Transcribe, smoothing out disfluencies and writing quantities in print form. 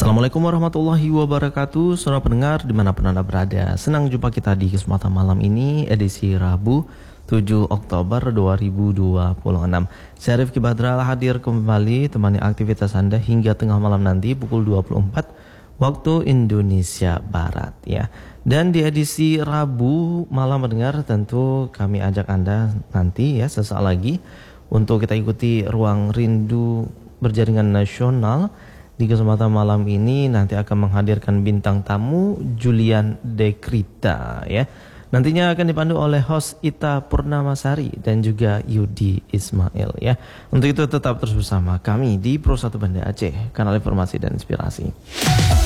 Assalamualaikum warahmatullahi wabarakatuh. Saudara pendengar dimanapun Anda berada, senang jumpa kita di kesempatan malam ini, edisi Rabu 7 Oktober 2026. Saya Rifki Badral hadir kembali temani aktivitas Anda hingga tengah malam nanti pukul 24 waktu Indonesia Barat ya. Dan di edisi Rabu malam mendengar tentu kami ajak Anda nanti ya sesaat lagi untuk kita ikuti Ruang Rindu Berjaringan Nasional. Di kesempatan malam ini nanti akan menghadirkan bintang tamu Julian Dekrita ya. Nantinya akan dipandu oleh host Ita Purnamasari dan juga Yudi Ismail ya. Untuk itu tetap terus bersama kami di Pro 1 Banda Aceh, kanal informasi dan inspirasi.